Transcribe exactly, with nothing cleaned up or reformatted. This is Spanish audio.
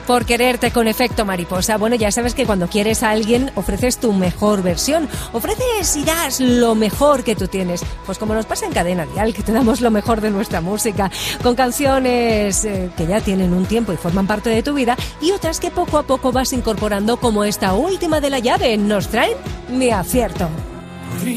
Por quererte con efecto mariposa. Bueno, ya sabes que cuando quieres a alguien ofreces tu mejor versión, ofreces y das lo mejor que tú tienes. Pues como nos pasa en Cadena Dial, que te damos lo mejor de nuestra música, con canciones eh, que ya tienen un tiempo y forman parte de tu vida, y otras que poco a poco vas incorporando, como esta última de La Llave. Nos traen Mi Acierto.